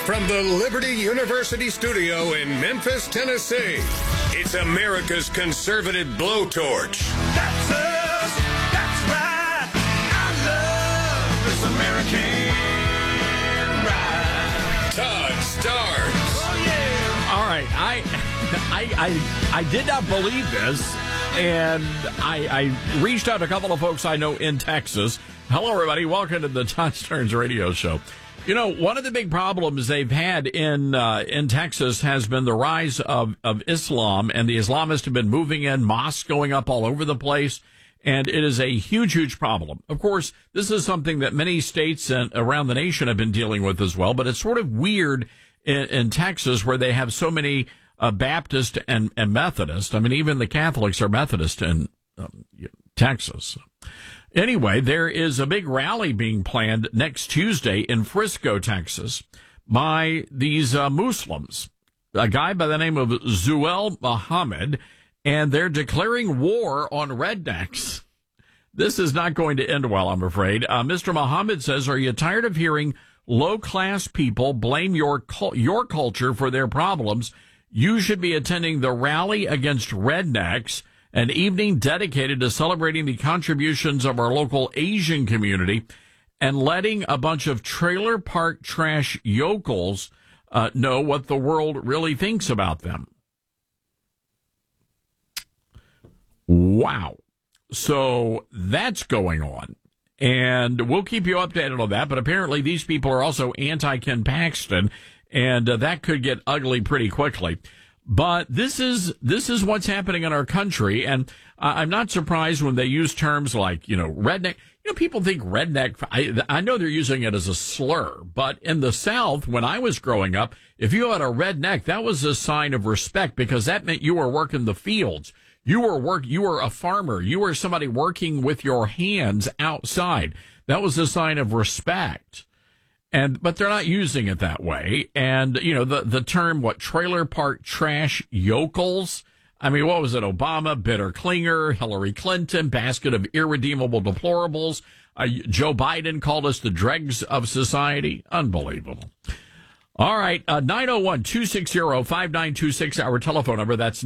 From the Liberty University studio in Memphis, Tennessee, it's America's conservative blowtorch. That's us. That's right. I love this American ride. Todd Starnes. Oh, yeah. All right. I did not believe this, and I reached out to a couple of folks I know in Texas. Hello, everybody. Welcome to the Todd Starnes radio show. You know, one of the big problems they've had in Texas has been the rise of Islam, and the Islamists have been moving in, mosques going up all over the place, and it is a huge, huge problem. Of course, this is something that many states around the nation have been dealing with as well, but it's sort of weird in Texas where they have so many Baptist and Methodist. I mean, even the Catholics are Methodist in Texas. Anyway, there is a big rally being planned next Tuesday in Frisco, Texas, by these Muslims, a guy by the name of Zuel Muhammad, and they're declaring war on rednecks. This is not going to end well, I'm afraid. Mr. Muhammad says, "Are you tired of hearing low-class people blame your culture for their problems? You should be attending the rally against rednecks, an evening dedicated to celebrating the contributions of our local Asian community and letting a bunch of trailer park trash yokels know what the world really thinks about them." Wow. So that's going on. And we'll keep you updated on that. But apparently these people are also anti-Ken Paxton, and that could get ugly pretty quickly. But this is what's happening in our country, and I'm not surprised when they use terms like, redneck. People think redneck. I know they're using it as a slur, but in the South, when I was growing up, if you had a redneck, that was a sign of respect because that meant you were working the fields. You were a farmer. You were somebody working with your hands outside. That was a sign of respect. But they're not using it that way. And, the term, trailer park trash yokels? I mean, what was it? Obama, bitter clinger, Hillary Clinton, basket of irredeemable deplorables. Joe Biden called us the dregs of society. Unbelievable. All right. 901-260-5926, our telephone number. That's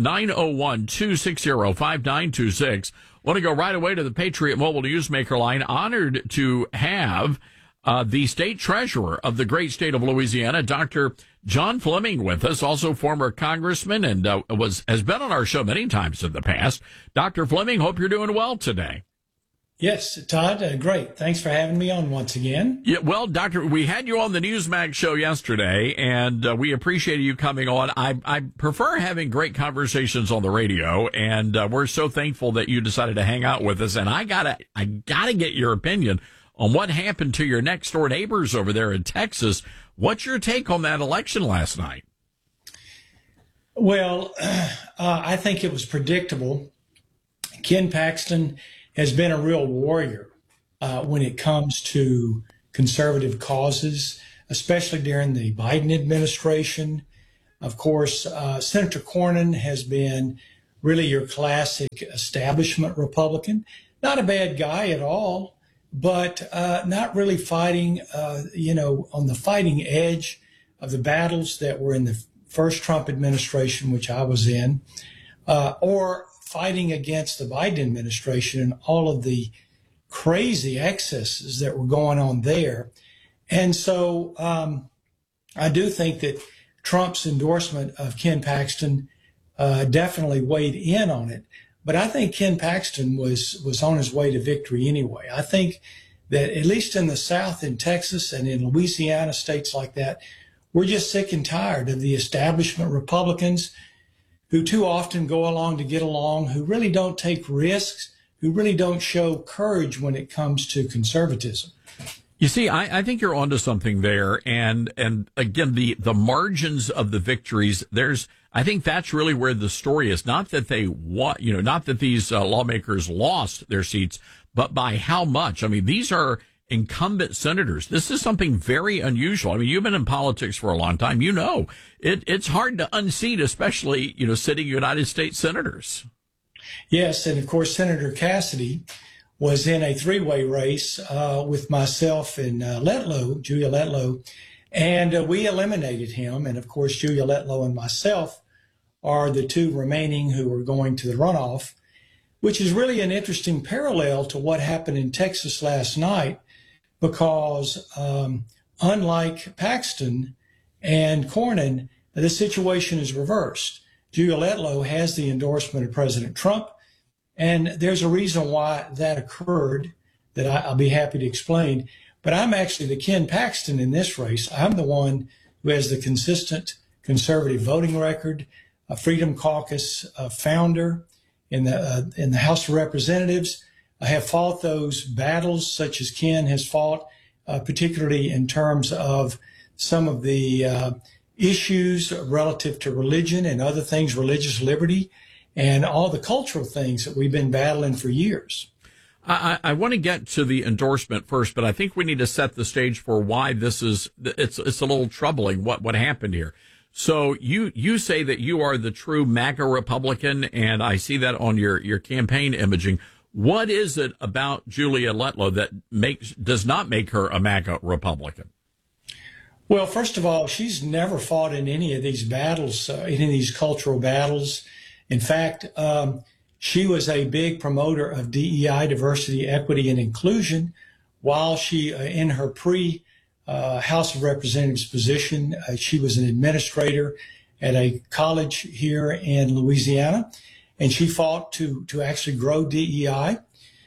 901-260-5926. Want to go right away to the Patriot Mobile Newsmaker line. Honored to have the state treasurer of the great state of Louisiana, Dr. John Fleming, with us, also former congressman, and has been on our show many times in the past. Dr. Fleming, hope you're doing well today. Yes, Todd, great. Thanks for having me on once again. Yeah, well, Doctor, we had you on the Newsmax show yesterday, and we appreciated you coming on. I prefer having great conversations on the radio, and we're so thankful that you decided to hang out with us. And I gotta get your opinion on what happened to your next door neighbors over there in Texas. What's your take on that election last night? Well, I think it was predictable. Ken Paxton has been a real warrior when it comes to conservative causes, especially during the Biden administration. Of course, Senator Cornyn has been really your classic establishment Republican. Not a bad guy at all, but not really fighting, on the fighting edge of the battles that were in the first Trump administration, which I was in, or fighting against the Biden administration and all of the crazy excesses that were going on there. And so I do think that Trump's endorsement of Ken Paxton definitely weighed in on it. But I think Ken Paxton was on his way to victory anyway. I think that at least in the South, in Texas and in Louisiana, states like that, we're just sick and tired of the establishment Republicans who too often go along to get along, who really don't take risks, who really don't show courage when it comes to conservatism. You see, I think you're onto something there. And again, the margins of the victories, I think that's really where the story is. Not that not that these lawmakers lost their seats, but by how much. I mean, these are incumbent senators. This is something very unusual. I mean, you've been in politics for a long time. It's hard to unseat, especially, sitting United States senators. Yes. And of course, Senator Cassidy was in a three-way race with myself and Julia Letlow. And we eliminated him. And of course, Julia Letlow and myself are the two remaining who are going to the runoff, which is really an interesting parallel to what happened in Texas last night, because unlike Paxton and Cornyn, the situation is reversed. Julia Letlow has the endorsement of President Trump, and there's a reason why that occurred that I'll be happy to explain. But I'm actually the Ken Paxton in this race. I'm the one who has the consistent conservative voting record, a Freedom Caucus founder in the House of Representatives. I have fought those battles such as Ken has fought, particularly in terms of some of the issues relative to religion and other things, religious liberty, and all the cultural things that we've been battling for years. I want to get to the endorsement first, but I think we need to set the stage for why this is, it's a little troubling what happened here. So you say that you are the true MAGA Republican, and I see that on your campaign imaging. What is it about Julia Letlow that does not make her a MAGA Republican? Well, first of all, she's never fought in any of these battles, any of these cultural battles. In fact, she was a big promoter of DEI, diversity, equity, and inclusion, while she, in her House of Representatives position, she was an administrator at a college here in Louisiana, and she fought to actually grow DEI.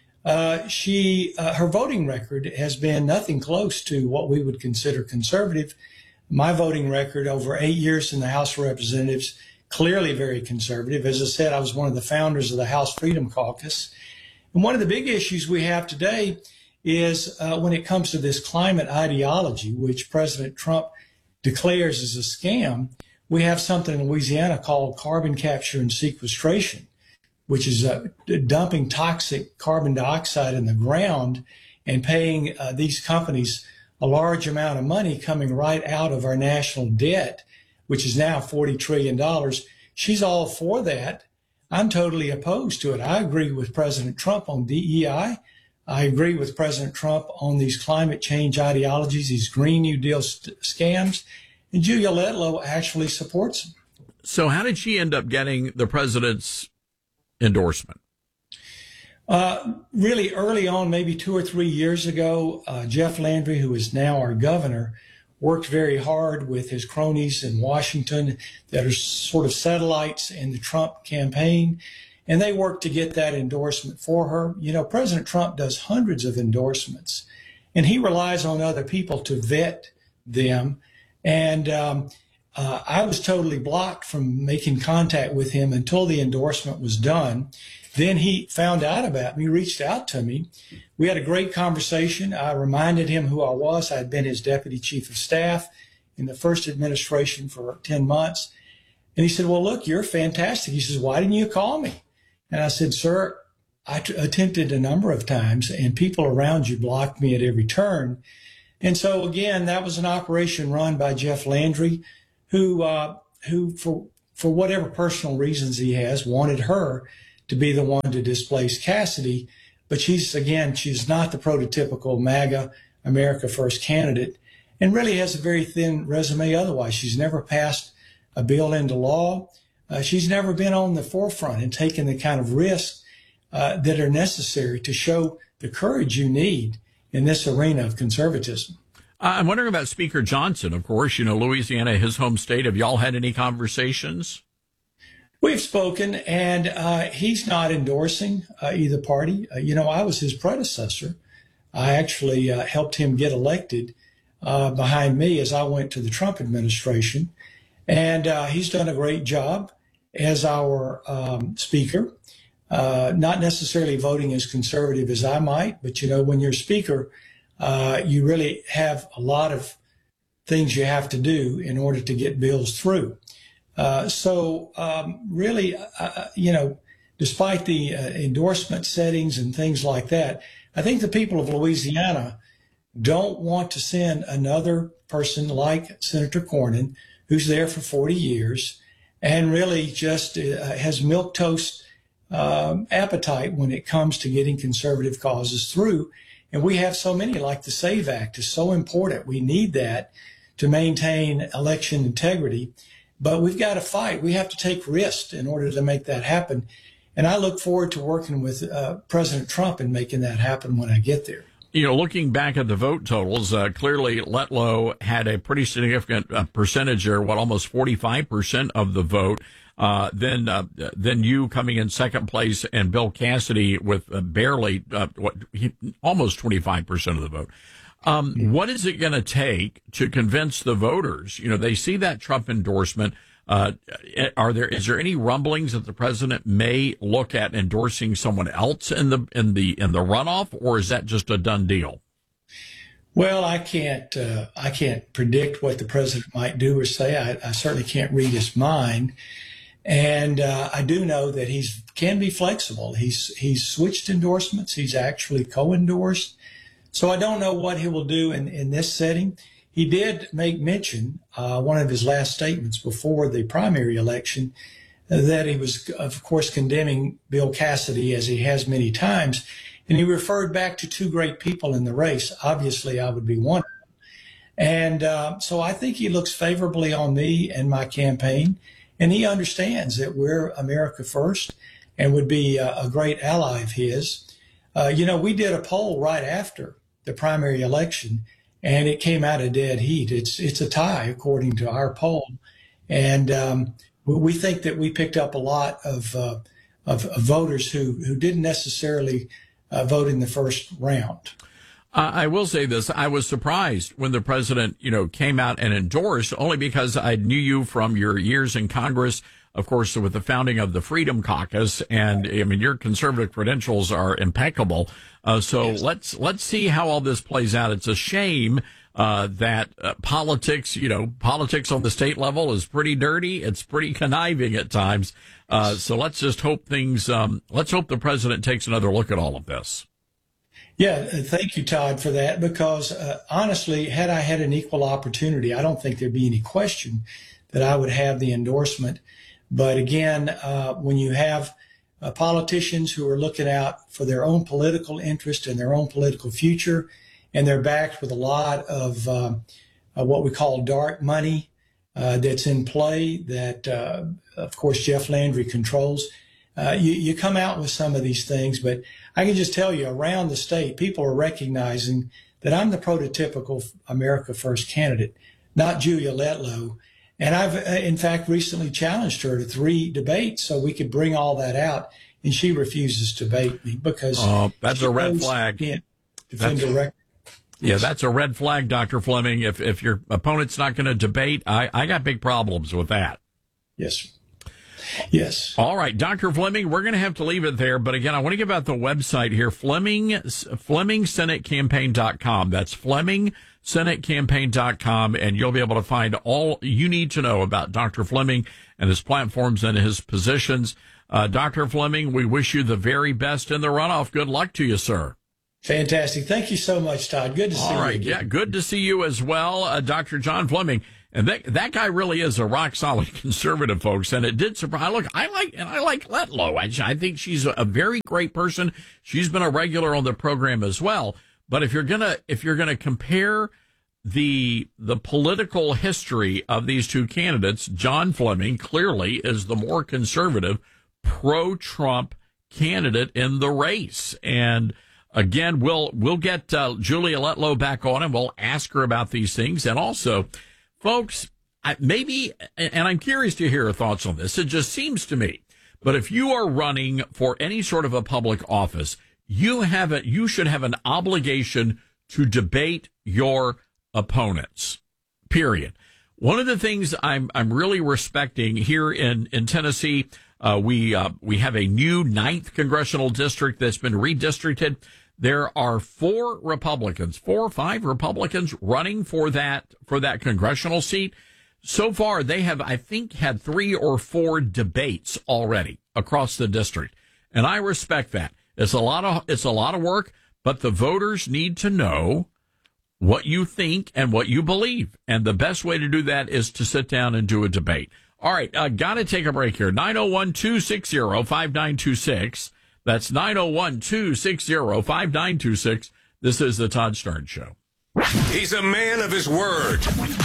Her voting record has been nothing close to what we would consider conservative. My voting record over 8 years in the House of Representatives, clearly very conservative. As I said, I was one of the founders of the House Freedom Caucus. And one of the big issues we have today is when it comes to this climate ideology, which President Trump declares is a scam, we have something in Louisiana called carbon capture and sequestration, which is dumping toxic carbon dioxide in the ground and paying these companies a large amount of money coming right out of our national debt, which is now $40 trillion. She's all for that. I'm totally opposed to it. I agree with President Trump on DEI. I agree with President Trump on these climate change ideologies, these Green New Deal scams, and Julia Letlow actually supports them. So how did she end up getting the president's endorsement? Really early on, maybe 2 or 3 years ago, Jeff Landry, who is now our governor, worked very hard with his cronies in Washington that are sort of satellites in the Trump campaign, and they worked to get that endorsement for her. You know, President Trump does hundreds of endorsements, and he relies on other people to vet them. And I was totally blocked from making contact with him until the endorsement was done. Then he found out about me, reached out to me. We had a great conversation. I reminded him who I was. I had been his deputy chief of staff in the first administration for 10 months. And he said, well, look, you're fantastic. He says, why didn't you call me? And I said, sir, I attempted a number of times, and people around you blocked me at every turn. And so, again, that was an operation run by Jeff Landry, who for whatever personal reasons he has, wanted her to be the one to displace Cassidy. But she's not the prototypical MAGA, America First candidate, and really has a very thin resume otherwise. She's never passed a bill into law. She's never been on the forefront and taken the kind of risks that are necessary to show the courage you need in this arena of conservatism. I'm wondering about Speaker Johnson. Of course, you know, Louisiana, his home state. Have y'all had any conversations? We've spoken, and he's not endorsing either party. I was his predecessor. I actually helped him get elected behind me as I went to the Trump administration. And he's done a great job as our speaker, not necessarily voting as conservative as I might, but, when you're speaker, you really have a lot of things you have to do in order to get bills through. Really, despite the endorsement settings and things like that, I think the people of Louisiana don't want to send another person like Senator Cornyn, who's there for 40 years and really just has milquetoast appetite when it comes to getting conservative causes through. And we have so many, like the SAVE Act is so important. We need that to maintain election integrity. But we've got to fight. We have to take risks in order to make that happen. And I look forward to working with President Trump and making that happen when I get there. You know, looking back at the vote totals, clearly Letlow had a pretty significant percentage there, almost 45% of the vote. Then you coming in second place, and Bill Cassidy with barely almost 25% of the vote. What is it going to take to convince the voters? You know, they see that Trump endorsement. Is there any rumblings that the president may look at endorsing someone else in the runoff, or is that just a done deal? Well, I can't predict what the president might do or say. I certainly can't read his mind. And I do know that he can be flexible. He's switched endorsements. He's actually co-endorsed. So I don't know what he will do in this setting. He did make mention, one of his last statements before the primary election, that he was, of course, condemning Bill Cassidy, as he has many times. And he referred back to two great people in the race. Obviously, I would be one of them. And so I think he looks favorably on me and my campaign. And he understands that we're America first and would be a great ally of his. We did a poll right after the primary election, and it came out a dead heat. It's a tie according to our poll, and we think that we picked up a lot of voters who didn't necessarily vote in the first round. I will say this. I was surprised when the president, came out and endorsed, only because I knew you from your years in Congress, of course, with the founding of the Freedom Caucus. And I mean, your conservative credentials are impeccable. Yes. Let's see how all this plays out. It's a shame that politics on the state level is pretty dirty. It's pretty conniving at times. So let's just hope let's hope the president takes another look at all of this. Yeah, thank you, Todd, for that, because honestly, had I had an equal opportunity, I don't think there'd be any question that I would have the endorsement. But again, when you have politicians who are looking out for their own political interest and their own political future, and they're backed with a lot of what we call dark money that's in play that, of course, Jeff Landry controls, you come out with some of these things. But I can just tell you, around the state, people are recognizing that I'm the prototypical America First candidate, not Julia Letlow. And I've, in fact, recently challenged her to 3 debates so we could bring all that out. And she refuses to debate me because that's a red flag. Can't defend her record. Yeah, that's a red flag, Dr. Fleming. If your opponent's not going to debate, I got big problems with that. Yes. Yes. All right, Dr. Fleming, we're going to have to leave it there. But again, I want to give out the website here, FlemingSenateCampaign.com. That's FlemingSenateCampaign.com, and you'll be able to find all you need to know about Dr. Fleming and his platforms and his positions. Dr. Fleming, we wish you the very best in the runoff. Good luck to you, sir. Fantastic. Thank you so much, Todd. Good to see you. All right. Again. Yeah, good to see you as well, Dr. John Fleming. And that guy really is a rock solid conservative, folks. And it did surprise. Look, I like Letlow. I think she's a very great person. She's been a regular on the program as well. But if you're gonna compare the political history of these two candidates, John Fleming clearly is the more conservative, pro-Trump candidate in the race. And again, we'll get Julia Letlow back on, and we'll ask her about these things. And also, folks, maybe, and I'm curious to hear your thoughts on this. It just seems to me, but if you are running for any sort of a public office, you should have an obligation to debate your opponents. Period. One of the things I'm really respecting here in Tennessee, we have a new 9th congressional district that's been redistricted. There are 4 or 5 Republicans running for that congressional seat. So far, they have, I think, had 3 or 4 debates already across the district. And I respect that. It's a lot of work, but the voters need to know what you think and what you believe. And the best way to do that is to sit down and do a debate. All right, got to take a break here. 901-260-5926. That's 901-260-5926. This is the Todd Starnes Show. He's a man of his word.